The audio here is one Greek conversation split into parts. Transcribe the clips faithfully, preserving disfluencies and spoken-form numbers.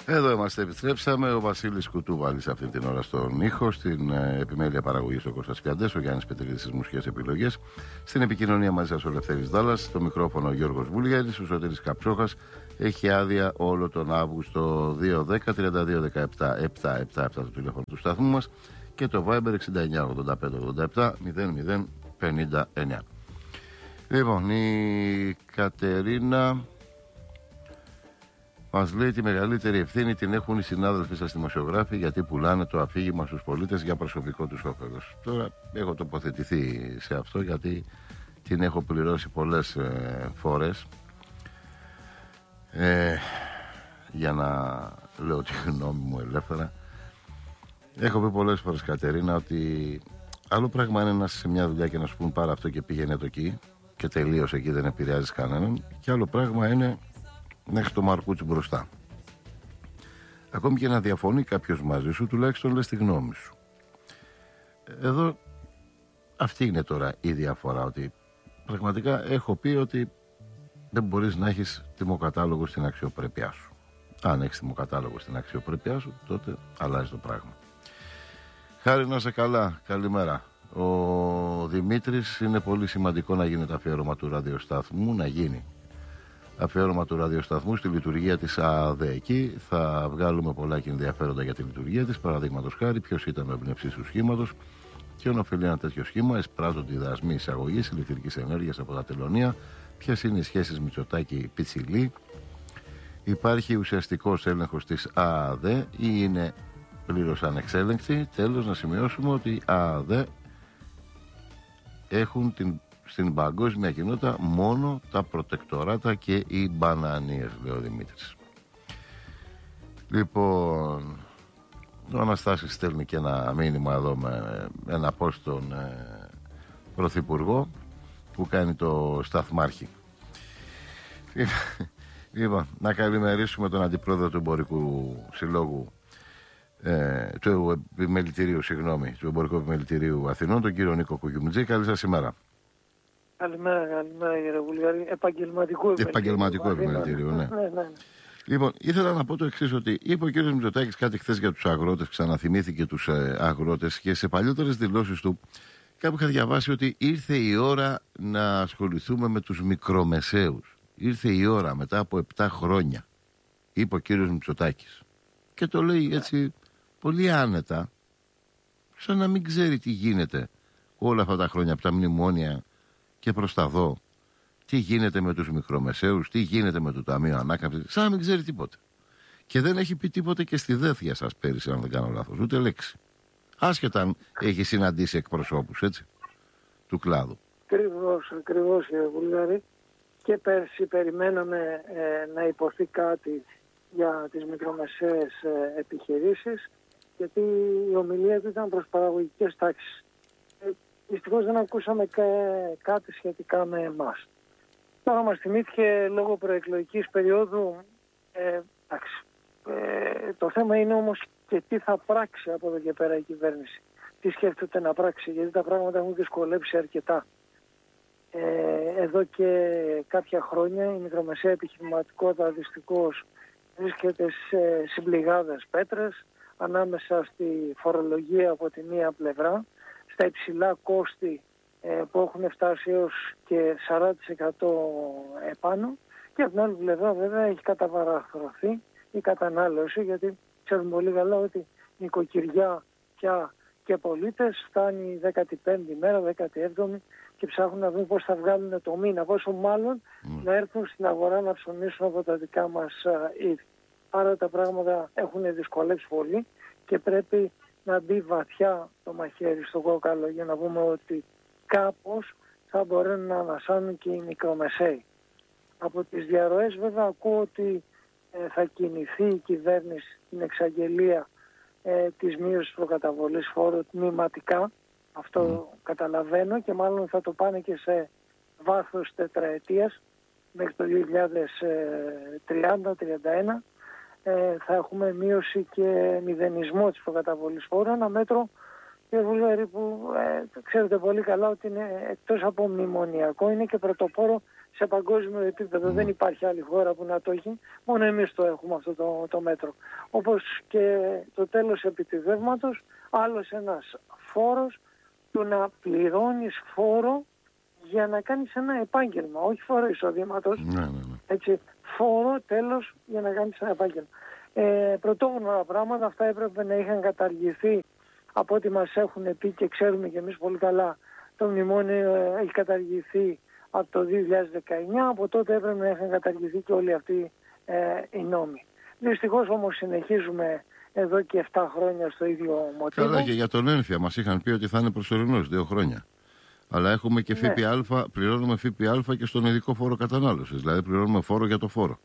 Εδώ είμαστε, επιστρέψαμε. Ο Βασίλης Κουτούβαλης αυτή την ώρα στον ήχο, στην ε, επιμέλεια παραγωγής ο Κώστας Πιαντές, ο Γιάννης Πετρίδης στις μουσικές επιλογές, στην επικοινωνία μαζί σας ο Λευθέρης Δάλλας, στο μικρόφωνο ο Γιώργος Βούλιαρης, ο Σωτήρης Καψόχας έχει άδεια όλο τον Αύγουστο. Δύο δέκα τριάντα δύο δεκαεπτά επτακόσια εβδομήντα επτά το τηλέφωνο του σταθμού μας και το Viber εξήντα εννιά ογδόντα πέντε ογδόντα επτά μηδέν μηδέν πενήντα εννιά. Λοιπόν, η Κατερίνα μας λέει τη μεγαλύτερη ευθύνη την έχουν οι συνάδελφοι σας δημοσιογράφοι, γιατί πουλάνε το αφήγημα στους πολίτες για προσωπικό τους όφελος. Τώρα έχω τοποθετηθεί σε αυτό, γιατί την έχω πληρώσει πολλές ε, φορές ε, για να λέω τη γνώμη μου ελεύθερα. Έχω πει πολλές φορές, Κατερίνα, ότι άλλο πράγμα είναι να είσαι σε μια δουλειά και να σου πούν πάρα αυτό και πήγαινε το εκεί και τελείωσε εκεί, δεν επηρεάζει κανέναν, και άλλο πράγμα είναι να έχεις το μαρκούτσι μπροστά. Ακόμη και να διαφωνεί κάποιος μαζί σου, τουλάχιστον λες τη γνώμη σου. Εδώ αυτή είναι τώρα η διαφορά, ότι πραγματικά έχω πει ότι δεν μπορείς να έχεις τιμοκατάλογο στην αξιοπρέπειά σου. Αν έχεις τιμοκατάλογο στην αξιοπρέπειά σου, τότε αλλάζει το πράγμα. Χάρη, να είσαι καλά, καλημέρα. Ο Δημήτρης, είναι πολύ σημαντικό να γίνει το αφιέρωμα του ραδιοσταθμού, να γίνει αφιέρωμα του ραδιοσταθμού στη λειτουργία της ΑΔΕ. Εκεί θα βγάλουμε πολλά και ενδιαφέροντα για τη λειτουργία της. Παραδείγματος χάρη, ποιος ήταν ο εμπνευστής του σχήματος, ποιον οφείλει ένα τέτοιο σχήμα, εισπράζονται οι δασμοί εισαγωγής ηλεκτρικής ενέργειας από τα τελωνεία, ποιες είναι οι σχέσεις Μητσοτάκη-Πιτσιλή, υπάρχει ουσιαστικός έλεγχος της ΑΔΕ ή είναι πλήρως ανεξέλεγκτη. Τέλος, να σημειώσουμε ότι οι ΑΔΕ έχουν την στην παγκόσμια κοινότητα μόνο τα προτεκτοράτα και οι μπανανίες, λέει ο Δημήτρης. Λοιπόν, ο Αναστάσης στέλνει και ένα μήνυμα εδώ με ένα post στον ε, Πρωθυπουργό που κάνει το σταθμάρχη. Λοιπόν, να καλημερίσουμε τον Αντιπρόεδρο του Εμπορικού Συλλόγου ε, του Επιμελητηρίου, συγγνώμη, του Εμπορικού Επιμελητηρίου Αθηνών, τον κύριο Νίκο Κουκιουμιτζή. Καλή σας ημέρα. Καλημέρα, καλημέρα κύριε Βουλγαρή. Επαγγελματικό επιμελητήριο. Επαγγελματικό επιμελητήριο, ναι. ναι, ναι. Λοιπόν, ήθελα να πω το εξής, ότι είπε ο κύριος Μητσοτάκης κάτι χθες για τους αγρότες, ξαναθυμήθηκε τους ε, αγρότες, και σε παλιότερες δηλώσεις του κάπου είχα διαβάσει ότι ήρθε η ώρα να ασχοληθούμε με τους μικρομεσαίους. Ήρθε η ώρα μετά από επτά χρόνια, είπε ο κύριος Μητσοτάκης. Και το λέει έτσι πολύ άνετα, σαν να μην ξέρει τι γίνεται όλα αυτά τα χρόνια από τα μνημόνια και προς τα δω, τι γίνεται με τους μικρομεσαίους, τι γίνεται με το Ταμείο Ανάκαμψης, σαν να μην ξέρει τίποτε. Και δεν έχει πει τίποτε και στη Δέθια σας πέρυσι, αν δεν κάνω λάθος, ούτε λέξη. Άσχετα αν έχει συναντήσει εκπροσώπους, έτσι, του κλάδου. Ακριβώς, ακριβώς κύριε Βουλγαρή. Και πέρσι περιμέναμε ε, να υποθεί κάτι για τις μικρομεσαίες ε, επιχειρήσεις, γιατί η ομιλία του ήταν προς παραγωγικές τάξεις. Ε, δυστυχώς δεν ακούσαμε και κάτι σχετικά με εμάς. Τώρα μας θυμήθηκε λόγω προεκλογικής περίοδου, ε, εντάξει, ε, το θέμα είναι όμως και τι θα πράξει από εδώ και πέρα η κυβέρνηση. Τι σκέφτεται να πράξει, γιατί τα πράγματα έχουν δυσκολέψει αρκετά. Ε, εδώ και κάποια χρόνια η μικρομεσαία επιχειρηματικότητα δυστυχώς βρίσκεται σε συμπληγάδες πέτρες, ανάμεσα στη φορολογία από τη μία πλευρά, στα υψηλά κόστη ε, που έχουν φτάσει έως και σαράντα τοις εκατό επάνω, και από την άλλη πλευρά βέβαια έχει καταβαραθρωθεί η κατανάλωση, γιατί ξέρουμε πολύ καλά ότι νοικοκυριά πια και πολίτες φτάνει η δέκατη πέμπτη μέρα, δέκατη έβδομη και ψάχνουν να δουν πώς θα βγάλουν το μήνα, πόσο μάλλον mm. να έρθουν στην αγορά να ψωνίσουν από τα δικά μας είδη. Άρα τα πράγματα έχουν δυσκολέψει πολύ και πρέπει να μπει βαθιά το μαχαίρι στο κόκαλο για να πούμε ότι κάπως θα μπορούν να ανασάνουν και οι μικρομεσαίοι. Από τις διαρροές βέβαια ακούω ότι ε, θα κινηθεί η κυβέρνηση στην εξαγγελία ε, της μείωσης προκαταβολής φόρου τμηματικά. Αυτό mm. καταλαβαίνω, και μάλλον θα το πάνε και σε βάθος τετραετίας μέχρι το δύο χιλιάδες τριάντα τριάντα ένα. Ε, θα έχουμε μείωση και μηδενισμό της προκαταβολής φόρου, ένα μέτρο και Βουλγαρή που ε, ξέρετε πολύ καλά ότι είναι εκτός από μνημονιακό, είναι και πρωτοπόρο σε παγκόσμιο επίπεδο. Mm. Δεν υπάρχει άλλη χώρα που να το έχει. Μόνο εμείς το έχουμε αυτό το, το μέτρο. Όπως και το τέλος επιτιδεύματος, άλλος ένας φόρος του να πληρώνεις φόρο για να κάνεις ένα επάγγελμα, όχι φόρο εισοδήματος. Ναι, ναι, ναι. Έτσι, φόρο τέλος για να κάνεις ένα επάγγελμα. Ε, πρωτόγνωρα πράγματα, αυτά έπρεπε να είχαν καταργηθεί από ό,τι μας έχουν πει και ξέρουμε και εμείς πολύ καλά. Το μνημόνιο έχει καταργηθεί από το δύο χιλιάδες δεκαεννιά, από τότε έπρεπε να είχαν καταργηθεί και όλοι αυτοί ε, οι νόμοι. Δυστυχώς όμως συνεχίζουμε εδώ και επτά χρόνια στο ίδιο μοτίβο. Καλά, και για τον ένφια μας είχαν πει ότι θα είναι προσωρινός δύο χρόνια. Αλλά έχουμε και ναι. ΦΠΑ, πληρώνουμε ΦΠΑ και στον ειδικό φόρο κατανάλωσης. Δηλαδή πληρώνουμε φόρο για το φόρο.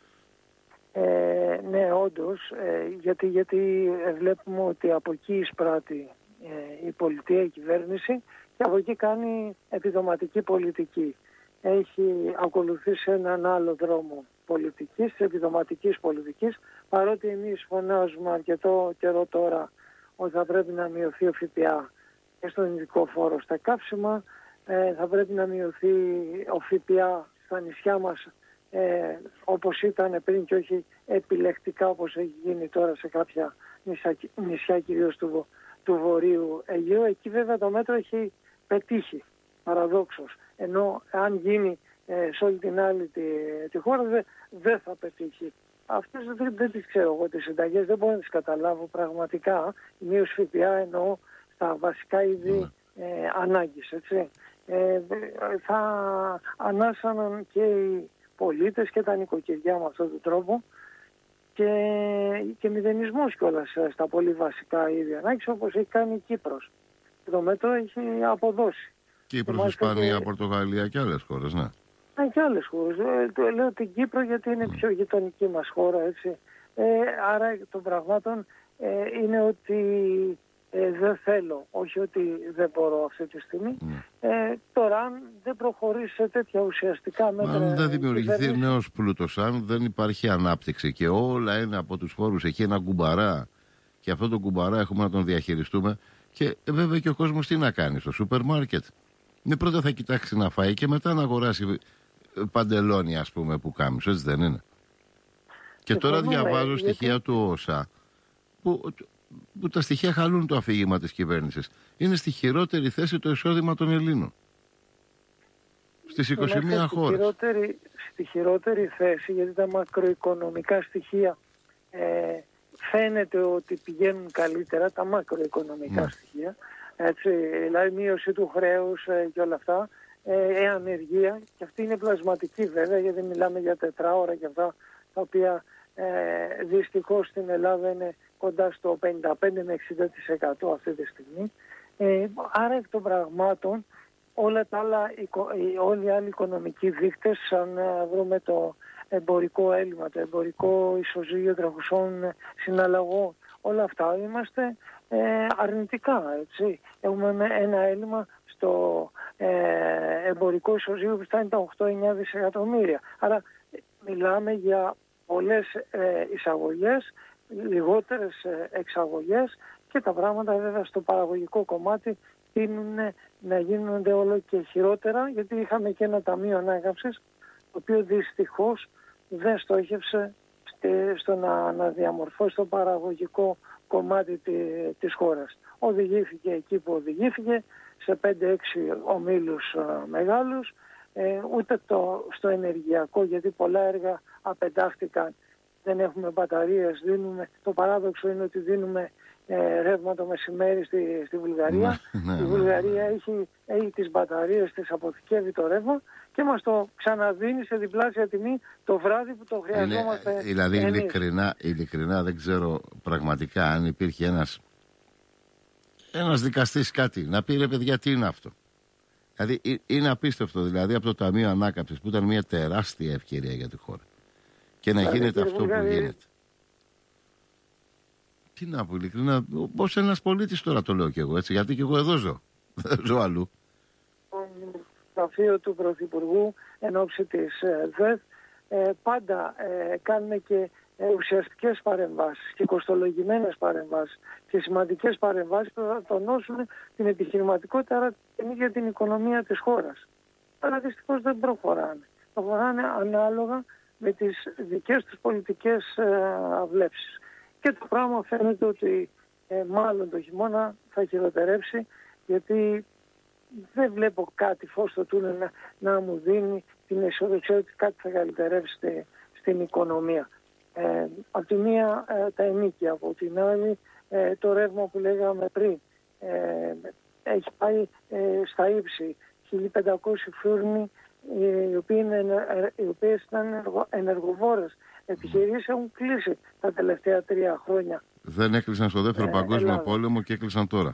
Ε, ναι, όντως, ε, γιατί, γιατί βλέπουμε ότι από εκεί εισπράττει ε, η πολιτεία, η κυβέρνηση, και από εκεί κάνει επιδοματική πολιτική. Έχει ακολουθήσει έναν άλλο δρόμο πολιτικής, της επιδοματικής πολιτικής, παρότι εμείς φωνάζουμε αρκετό καιρό τώρα ότι θα πρέπει να μειωθεί ο ΦΠΑ και στον ειδικό φόρο στα καύσιμα, ε, θα πρέπει να μειωθεί ο ΦΠΑ στα νησιά μας, ε, όπως ήταν πριν και όχι επιλεκτικά όπως έχει γίνει τώρα σε κάποια νησιά, νησιά κυρίως του, του Βορείου Αιγαίου. Εκεί βέβαια το μέτρο έχει πετύχει παραδόξως, ενώ αν γίνει ε, σε όλη την άλλη τη, τη χώρα δεν δε θα πετύχει. Αυτές δεν, δεν τις ξέρω εγώ τις συνταγές, δεν μπορώ να τις καταλάβω πραγματικά. Η μείωση ΦΠΑ εννοώ στα βασικά είδη ε, ανάγκης, έτσι. Ε, θα ανάσαναν και οι πολίτες και τα νοικοκυριά με αυτόν τον τρόπο και, και μηδενισμός κιόλας στα πολύ βασικά είδη ανάγκης, όπως έχει κάνει η Κύπρος. Το μέτρο έχει αποδώσει. Κύπρος, Ισπανία, και... Πορτογαλία και άλλες χώρες, ναι. Ναι, και άλλες χώρες. Ε, το, λέω την Κύπρο γιατί είναι πιο γειτονική μας χώρα, έτσι. Ε, άρα των πραγμάτων ε, είναι ότι ε, δεν θέλω, όχι ότι δεν μπορώ αυτή τη στιγμή. Mm. Ε, τώρα, αν δεν προχωρήσει σε τέτοια ουσιαστικά μέτρα... Αν δεν δημιουργηθεί νέος πλούτος, αν δεν υπάρχει ανάπτυξη και όλα είναι από τους φόρους εκεί ένα κουμπαρά και αυτό το κουμπαρά έχουμε να τον διαχειριστούμε, και βέβαια και ο κόσμος τι να κάνει στο σούπερ μάρκετ. Ναι, πρώτα θα κοιτάξει να φάει και μετά να αγοράσει παντελόνι, ας πούμε, που κάμισο, έτσι δεν είναι? Και ε, τώρα διαβάζω γιατί... στοιχεία του ΩΣΑ που, που τα στοιχεία χαλούν το αφήγημα της κυβέρνησης. Είναι στη χειρότερη θέση το εισόδημα των Ελλήνων. Στις είκοσι μία χώρες. Χειρότερη, στη χειρότερη θέση, γιατί τα μακροοικονομικά στοιχεία ε, φαίνεται ότι πηγαίνουν καλύτερα, τα μακροοικονομικά ναι. στοιχεία. Έτσι, δηλαδή μείωση του χρέους ε, και όλα αυτά, ε, ε, ανεργία, και αυτή είναι πλασματική βέβαια, γιατί μιλάμε για τετράωρα και αυτά τα οποία ε, δυστυχώς στην Ελλάδα είναι κοντά στο πενήντα πέντε με εξήντα τοις εκατό αυτή τη στιγμή. Ε, άρα εκ των πραγμάτων όλα τα άλλα, όλοι οι άλλοι οικονομικοί δείκτες, αν βρούμε το εμπορικό έλλειμμα, το εμπορικό ισοζύγιο τρεχουσών συναλλαγών, όλα αυτά είμαστε ε, αρνητικά, έτσι. Έχουμε ένα έλλειμμα στο ε, εμπορικό ισοζύγιο που φτάνει τα οκτώ εννιά δισεκατομμύρια. Άρα μιλάμε για πολλές ε, εισαγωγές, λιγότερες ε, εξαγωγές, και τα πράγματα βέβαια στο παραγωγικό κομμάτι τείνουν να γίνονται όλο και χειρότερα, γιατί είχαμε και ένα ταμείο ανάκαμψης, το οποίο δυστυχώς δεν στόχευσε στο να, να διαμορφώσει το παραγωγικό κομμάτι τη, της χώρας. Οδηγήθηκε εκεί που οδηγήθηκε, σε πέντε έξι ομίλους α, μεγάλους, ε, ούτε το, στο ενεργειακό, γιατί πολλά έργα απεντάχθηκαν, δεν έχουμε μπαταρίες, δίνουμε, το παράδοξο είναι ότι δίνουμε ε, ρεύμα το μεσημέρι στη, στη Βουλγαρία. Ναι, ναι, η Βουλγαρία ναι, ναι. Έχει, έχει τις μπαταρίες, τις αποθηκεύει το ρεύμα και μας το ξαναδίνει σε διπλάσια τιμή το βράδυ που το χρειαζόμαστε. Είναι, δηλαδή ειλικρινά, ειλικρινά δεν ξέρω πραγματικά αν υπήρχε ένας, ένας δικαστής κάτι να πει, ρε παιδιά, τι είναι αυτό. Δηλαδή είναι απίστευτο, δηλαδή από το Ταμείο Ανάκαμψης που ήταν μια τεράστια ευκαιρία για τη χώρα και να δηλαδή, γίνεται αυτό Βουλγαρία... που γίνεται. Τι να πω, ειλικρινά, πώς ένας πολίτης τώρα το λέω κι εγώ, έτσι, γιατί κι εγώ εδώ ζω, δεν ζω αλλού. Το γραφείο του Πρωθυπουργού εν ώψη της ΔΕΘ ε, πάντα ε, κάνουμε και ε, ουσιαστικές παρεμβάσεις και κοστολογημένες παρεμβάσεις και σημαντικές παρεμβάσεις που θα τονώσουν την επιχειρηματικότητα, άρα και για την οικονομία της χώρας. Αλλά δυστυχώς δεν προχωράνε. προχωράνε ανάλογα με τις δικές τους πολιτικές ε, αυλέψεις. Και το πράγμα φαίνεται ότι ε, μάλλον το χειμώνα θα χειροτερέψει, γιατί δεν βλέπω κάτι φως στο τούνελ να, να μου δίνει την αισιοδοξία ότι κάτι θα καλυτερεύσει στην οικονομία. Ε, από τη μία ε, τα ενοίκια, από την άλλη ε, το ρεύμα που λέγαμε πριν ε, έχει πάει ε, στα ύψη. χίλια πεντακόσιοι φούρνοι ε, οι, οποίοι είναι, ε, οι οποίες ήταν ενεργο, ενεργοβόρες επιχειρήσεις έχουν κλείσει τα τελευταία τρία χρόνια. Δεν έκλεισαν στο δεύτερο ε, παγκόσμιο Ελλάδα. πόλεμο και έκλεισαν τώρα.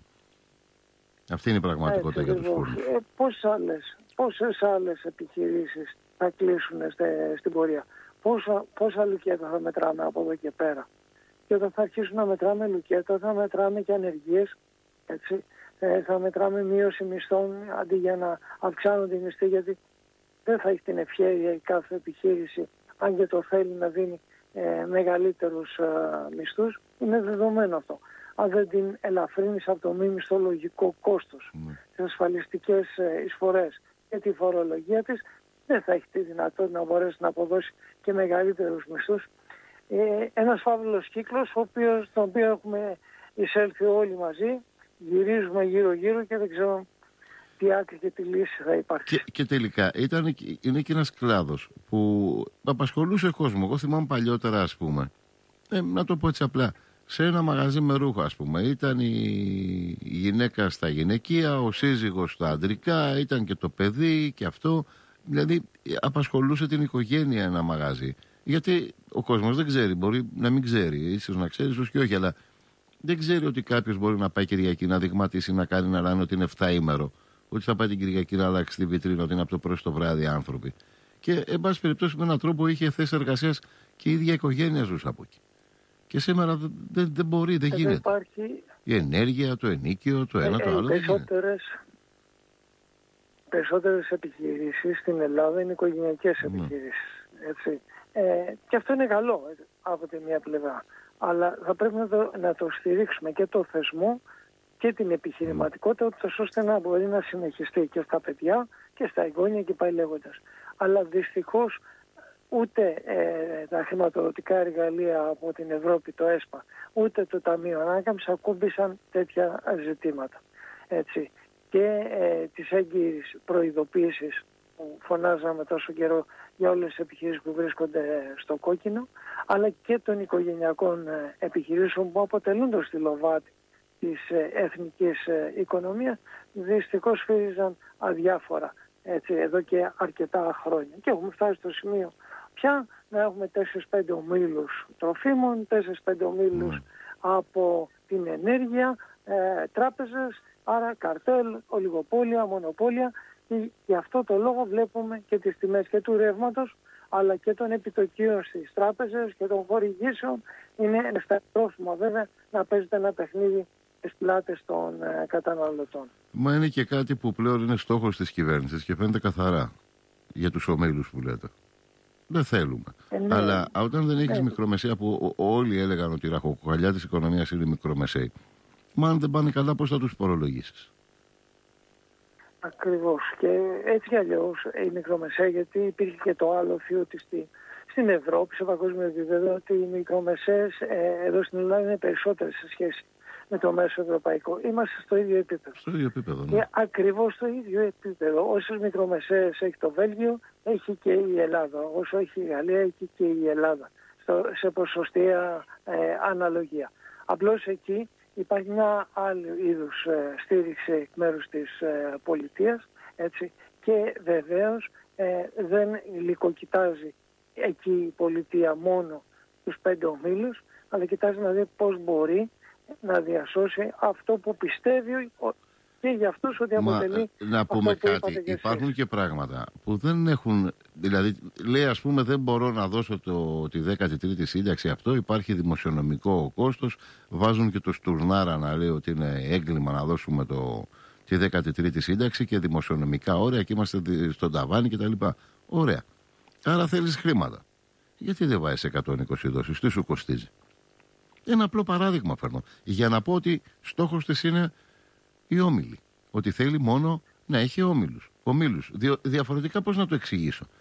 Αυτή είναι η πραγματικότητα για τους φούρνους. Ε, πόσες άλλες, πόσες άλλες επιχειρήσεις θα κλείσουν στε, στην πορεία. Πόσα, πόσα λουκέτα θα μετράμε από εδώ και πέρα. Και όταν θα αρχίσουν να μετράμε λουκέτα θα μετράμε και ανεργίες. Έτσι. Ε, θα μετράμε μείωση μισθών αντί για να αυξάνονται οι μισθοί, γιατί δεν θα έχει την ευχέρεια η κάθε επιχείρηση, αν και το θέλει, να δίνει ε, μεγαλύτερους ε, μισθούς. Είναι δεδομένο αυτό. Αν δεν την ελαφρύνεις από το μη μισθολογικό κόστος, mm. τις ασφαλιστικές ε, εισφορές και τη φορολογία της, δεν θα έχει τη δυνατότητα να μπορέσει να αποδώσει και μεγαλύτερους μισθούς. Ε, ένας φαύλος κύκλος, ο οποίος, τον οποίο έχουμε εισέλθει όλοι μαζί, γυρίζουμε γύρω-γύρω και δεν ξέρω τι άκρη και τι λύση θα υπάρξει. Και, και τελικά ήταν, είναι και ένας κλάδος που απασχολούσε κόσμο. Εγώ θυμάμαι παλιότερα, ας πούμε, ε, να το πω έτσι απλά, σε ένα μαγαζί με ρούχα, ας πούμε, ήταν η, η γυναίκα στα γυναικεία, ο σύζυγος στα αντρικά, ήταν και το παιδί και αυτό. Δηλαδή απασχολούσε την οικογένεια ένα μαγαζί. Γιατί ο κόσμος δεν ξέρει, μπορεί να μην ξέρει, ίσως να ξέρει, ίσως και όχι, αλλά δεν ξέρει ότι κάποιος μπορεί να πάει Κυριακή να δειγματίσει, να κάνει να λένε ότι είναι εφτάήμερο. Ότι θα πάει την Κυριακή να αλλάξει τη βιτρίνα, ότι είναι από το πρωί στο βράδυ άνθρωποι. Και εν πάση περιπτώσει με έναν τρόπο είχε θέση εργασίας και η ίδια οικογένεια ζούσε από εκεί. Και σήμερα δεν, δεν, δεν μπορεί, δεν γίνεται. Υπάρχει... Η ενέργεια, το ενίκιο, το ένα, ε, το άλλο. Περισσότερες, περισσότερες επιχειρήσεις στην Ελλάδα είναι οικογενειακές ναι. επιχειρήσεις. Έτσι. Ε, και αυτό είναι καλό από τη μία πλευρά. Αλλά θα πρέπει να το, να το στηρίξουμε και το θεσμό και την επιχειρηματικότητα, mm. ώστε να μπορεί να συνεχιστεί και στα παιδιά και στα εγγόνια και πάει λέγοντας. Αλλά δυστυχώς ούτε ε, τα χρηματοδοτικά εργαλεία από την Ευρώπη, το ΕΣΠΑ, ούτε το Ταμείο Ανάκαμψης ακούμπησαν τέτοια ζητήματα. Έτσι. Και ε, τις έγκυρες προειδοποίησεις που φωνάζαμε τόσο καιρό για όλες τις επιχειρήσεις που βρίσκονται στο κόκκινο, αλλά και των οικογενειακών επιχειρήσεων που αποτελούν το στυλοβάτι της εθνικής οικονομίας, δυστυχώς φύριζαν αδιάφορα, έτσι, εδώ και αρκετά χρόνια. Και έχουμε φτάσει στο σημείο πια να έχουμε τέσσερις πέντε ομίλους τροφίμων, τέσσερις πέντε ομίλους mm. από την ενέργεια, ε, τράπεζες, άρα καρτέλ, ολιγοπόλια, μονοπόλια. Και γι' αυτό το λόγο βλέπουμε και τις τιμές και του ρεύματος, αλλά και των επιτοκίων στις τράπεζες και των χορηγήσεων. Είναι ευσταθρόφημα βέβαια να παίζεται ένα παιχνίδι στις πλάτες των ε, καταναλωτών. Μα είναι και κάτι που πλέον είναι στόχος της κυβέρνησης και φαίνεται καθαρά για τους ομίλους που λέτε. Δεν θέλουμε. Ε, ναι. Αλλά όταν δεν έχεις ναι. μικρομεσαία, που όλοι έλεγαν ότι η ραχοκοκαλιά της οικονομίας είναι μικρομεσαίοι, μα αν δεν πάνε καλά, πώς θα τους φορολογήσεις? Ακριβώς. Και έτσι κι αλλιώς η μικρομεσαία, γιατί υπήρχε και το άλλο φιούτι στη, στην Ευρώπη, σε παγκόσμιο επίπεδο, ότι οι μικρομεσαίες ε, εδώ στην Ελλάδα είναι περισσότερες σε σχέση με το μέσο ευρωπαϊκό. Είμαστε στο ίδιο επίπεδο. Στο ίδιο επίπεδο, ναι. Και ακριβώς στο ίδιο επίπεδο. Όσες μικρομεσαίες έχει το Βέλγιο, έχει και η Ελλάδα. Όσο έχει η Γαλλία, έχει και η Ελλάδα. Στο, σε ποσοστιαία ε, αναλογία. Απλώς εκεί υπάρχει μια άλλη είδους ε, στήριξη εκ μέρους της ε, πολιτείας, έτσι, και βεβαίως ε, δεν λυκοκοιτάζει εκεί η πολιτεία μόνο τους πέντε ομίλους, αλλά κοιτάζει να δει πώς μπορεί να διασώσει αυτό που πιστεύει και για αυτούς ότι αποτελεί. Μα, να πούμε κάτι, και υπάρχουν και πράγματα που δεν έχουν, δηλαδή λέει ας πούμε δεν μπορώ να δώσω το, τη δέκατη τρίτη σύνταξη, αυτό υπάρχει δημοσιονομικό κόστος, βάζουν και το Στουρνάρα να λέει ότι είναι έγκλημα να δώσουμε το, τη δέκατη τρίτη σύνταξη και δημοσιονομικά όρια και είμαστε στον ταβάνι κτλ. Ωραία. Άρα θέλεις χρήματα. Γιατί δεν βάζεις εκατόν είκοσι δόσεις, τι σου κοστίζει? Ένα απλό παράδειγμα φέρνω. Για να πω ότι στόχος της είναι οι όμιλοι. Ότι θέλει μόνο να έχει όμιλους. Ομίλους. Δια, διαφορετικά πώς να το εξηγήσω?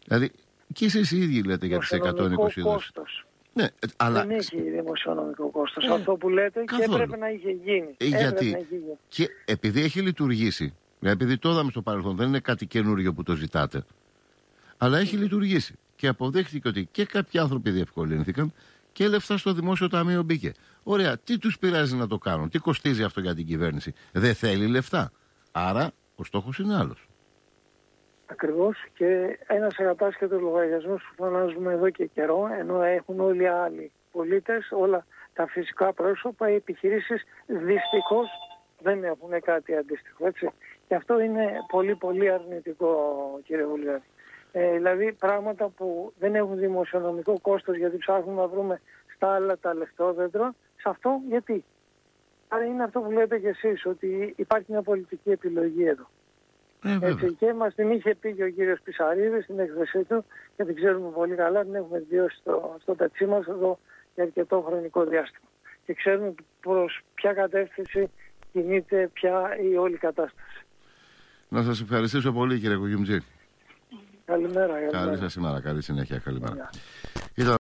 Δηλαδή, και εσείς οι ίδιοι λέτε για τις εκατόν είκοσι δόσεις. Ναι, αλλά... Δεν έχει δημοσιονομικό κόστος. Ε, αυτό που λέτε καθόλου. Και έπρεπε να είχε γίνει. Ε, γιατί να είχε γίνει. Και επειδή έχει λειτουργήσει, επειδή το είδαμε στο παρελθόν, δεν είναι κάτι καινούριο που το ζητάτε, αλλά έχει λειτουργήσει. Και αποδέχτηκε ότι και κάποιοι άνθρωποι διευκολύνθηκαν και λεφτά στο δημόσιο ταμείο μπήκε. Ωραία, τι τους πειράζει να το κάνουν, τι κοστίζει αυτό για την κυβέρνηση? Δεν θέλει λεφτά. Άρα ο στόχος είναι άλλος. Ακριβώς, και ένας ακατάσχετος λογαριασμός που φωνάζουμε εδώ και καιρό, ενώ έχουν όλοι οι άλλοι πολίτες, όλα τα φυσικά πρόσωπα, οι επιχειρήσεις δυστυχώς δεν έχουν κάτι αντίστοιχο. Έτσι. Και αυτό είναι πολύ πολύ αρνητικό, κύριε Βουλγάρη. Ε, δηλαδή πράγματα που δεν έχουν δημοσιονομικό κόστος γιατί ψάχνουμε να βρούμε στα άλλα τα λεφτόδεντρο, σε αυτό γιατί? Άρα είναι αυτό που λέτε κι εσείς, ότι υπάρχει μια πολιτική επιλογή εδώ. Ε, Έτσι, και μας την είχε πει και ο κύριος Πισαρίδης στην έκθεσή του και την ξέρουμε πολύ καλά, την έχουμε βιώσει στο, στο πετσί μας εδώ για αρκετό χρονικό διάστημα. Και ξέρουμε προς ποια κατεύθυνση κινείται πια η όλη κατάσταση. Να σας ευχαριστήσω πολύ, κύριε Κουγιουμτζή. Καλημέρα. Καλή σας ημέρα, καλή συνέχεια, καλημέρα.